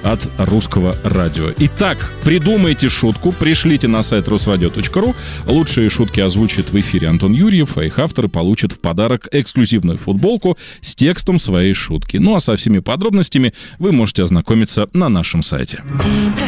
от русского радио. Итак, придумайте шутку, пришлите на сайт rosradio.ru. Лучшие шутки озвучит в эфире Антон Юрьев, а их авторы получат в подарок эксклюзивную футболку с текстом своей шутки. Ну а со всеми подробностями вы можете ознакомиться на нашем сайте. День